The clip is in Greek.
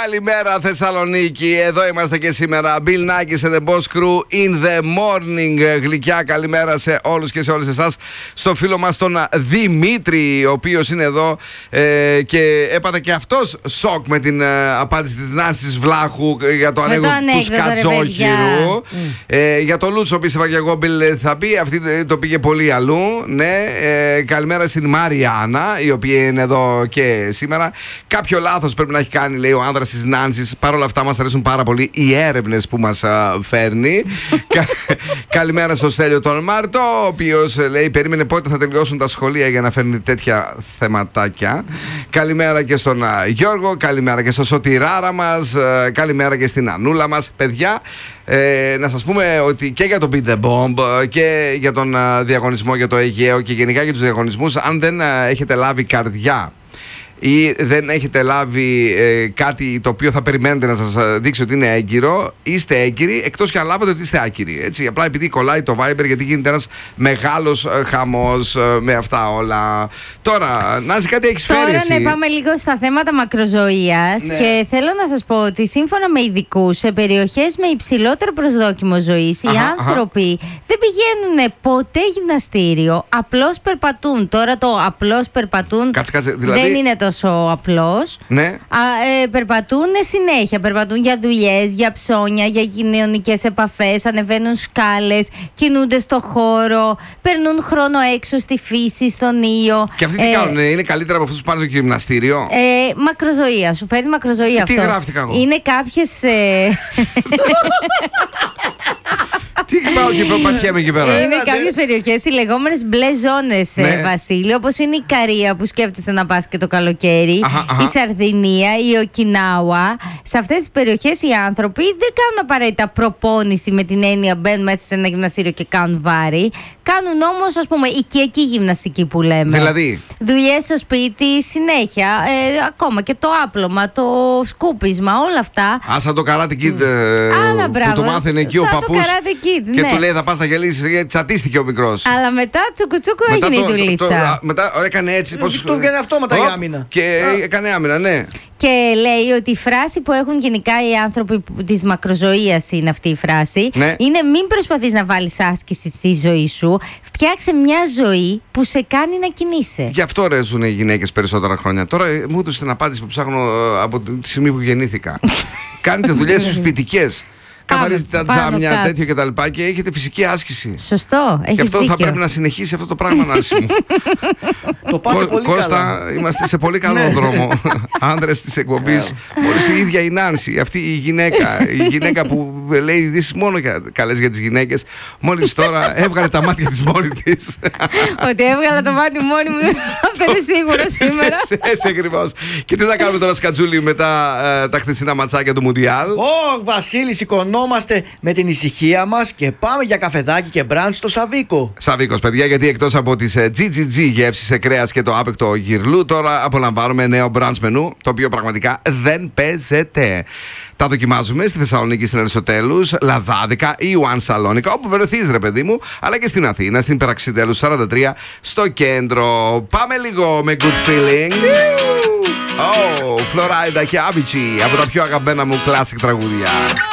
Καλημέρα Θεσσαλονίκη, εδώ είμαστε και σήμερα. Bill Nackis and the Boss Crew in the morning. Γλυκιά καλημέρα σε όλους και σε όλες εσάς. Στο φίλο μας τον Δημήτρη, ο οποίος είναι εδώ και έπαθε και αυτός σοκ με την απάντηση της Νάσης Βλάχου για το ανέκδοτο του Σκατζόχυρου. Για το Λούτσο πίστευα και εγώ, Bill, θα πει. Αυτή το πήγε πολύ αλλού. Ναι, καλημέρα στην Μαριάννα, η οποία είναι εδώ και σήμερα. Κάποιο λάθος πρέπει να έχει κάνει, λέει ο άνδρας της Νάνσης. Παρ' όλα αυτά μας αρέσουν πάρα πολύ οι έρευνες που μας φέρνει. Καλημέρα στο Στέλιο τον Μάρτο, ο οποίος λέει περίμενε πότε θα τελειώσουν τα σχολεία για να φέρνει τέτοια θεματάκια. Καλημέρα και στον Γιώργο, καλημέρα και στο Σωτηράρα μας, καλημέρα και στην Ανούλα μας. Παιδιά, να σας πούμε ότι και για το Beat the Bomb και για τον διαγωνισμό για το Αιγαίο και γενικά για τους διαγωνισμούς, αν δεν έχετε λάβει καρδιά ή δεν έχετε λάβει κάτι το οποίο θα περιμένετε να σας δείξει ότι είναι έγκυρο, είστε έγκυροι, εκτός και αν λάβετε ότι είστε άκυροι. Έτσι, απλά επειδή κολλάει το Viber, γιατί γίνεται ένας μεγάλος χαμός με αυτά όλα. Τώρα, Νάζη, κάτι έχεις φέρει εσύ? Τώρα, ναι, πάμε λίγο στα θέματα μακροζωίας. Ναι. Και θέλω να σας πω ότι σύμφωνα με ειδικούς, σε περιοχές με υψηλότερο προσδόκιμο ζωής, οι άνθρωποι δεν πηγαίνουν ποτέ γυμναστήριο, απλώς περπατούν. Τώρα το απλώς περπατούν δηλαδή δεν είναι τόσο απλός. Ναι. Περπατούν συνέχεια. Περπατούν για δουλειές, για ψώνια, για κοινωνικές επαφές, ανεβαίνουν σκάλες, κινούνται στο χώρο, περνούν χρόνο έξω στη φύση, στον ήλιο. Και αυτοί τι κάνουν, είναι καλύτερα από αυτούς που πάνε στο γυμναστήριο? Μακροζωία, σου φέρνει μακροζωία αυτό. Τι γράφτηκα εγώ? Είναι κάποιες. Τι πάω και πατιέμαι εκεί πέρα. Είναι κάποιες περιοχές, οι λεγόμενες μπλε ζώνες, ναι, Βασίλη, όπως είναι η Καρία που σκέφτεσαι να πας και το καλοκαίρι, η Σαρδινία, η Οκινάουα. Σε αυτές τις περιοχές οι άνθρωποι δεν κάνουν απαραίτητα προπόνηση με την έννοια μπαίνουν μέσα σε ένα γυμναστήριο και κάνουν βάρη. Κάνουν όμως, ας πούμε, οικιακή γυμναστική που λέμε. Δηλαδή δουλειές στο σπίτι συνέχεια, ακόμα και το άπλωμα, το σκούπισμα, όλα αυτά. Σαν το Karate Kid που το μάθαινε εκεί ο παππούς. Και του λέει θα πας να γελίσεις, γιατί τσατίστηκε ο μικρός. Αλλά μετά τσουκουτσούκου έγινε η δουλίτσα. Μετά έκανε έτσι. Του βγαίνει αυτόματα η άμυνα. Και έκανε άμυνα, ναι. Και λέει ότι η φράση που έχουν γενικά οι άνθρωποι της μακροζωίας είναι αυτή η φράση. Ναι. Είναι μην προσπαθείς να βάλεις άσκηση στη ζωή σου. Φτιάξε μια ζωή που σε κάνει να κινείσαι. Γι' αυτό ρε ζουν οι γυναίκες περισσότερα χρόνια. Τώρα μου έδωσε την απάντηση που ψάχνω από τη στιγμή που γεννήθηκα. Κάνετε δουλειές σπιτικές. Καθαρίζετε τα τζάμια, τέτοια κτλ. Και έχετε φυσική άσκηση. Σωστό, έχεις και αυτό δίκιο. Θα πρέπει να συνεχίσει αυτό το πράγμα, Νάση μου. Το πάτε πολύ Κώστα, καλά. είμαστε σε πολύ καλό δρόμο. Άνδρες της εκπομπής. Μόλις η ίδια η Νάνση, αυτή η γυναίκα που λέει ειδήσεις μόνο καλές για τις γυναίκες, μόλις τώρα έβγαλε τα μάτια της μόνη της. Ότι έβγαλα το μάτι μόνη μου, αυτό είναι σίγουρο σήμερα. Έτσι ακριβώς. Και τι θα κάνουμε τώρα, Σκατζούλη, μετά τα χθεσινά ματσάκια του Μουντιάλ? Βασίλη, σηκωνόμαστε με την ησυχία μας και πάμε για καφεδάκι και μπραντς στο Σαβίκο. Σαβίκος, παιδιά, γιατί εκτός από τις GGG γεύσεις σε κρέας και το άπεκτο γυρλού, τώρα απολαμβάνουμε νέο brunch μενού, το οποίο πραγματικά δεν παίζεται. Τα δοκιμάζουμε στη Θεσσαλονίκη, στην Αριστοτέλους, Λαδάδικα ή One Σαλόνικα, όπου βρεθείς ρε παιδί μου, αλλά και στην Αθήνα, στην Περαξιτέλους 43, στο κέντρο. Πάμε λίγο με good feeling. Φλωράιντα και Avicii, από τα πιο αγαπημένα μου classic τραγούδια.